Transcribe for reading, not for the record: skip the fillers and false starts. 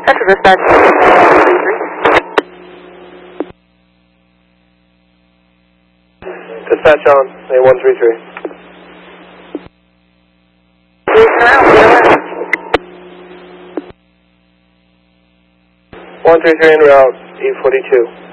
Central Dispatch. Dispatch on, A133. Around, 133 en route, E42.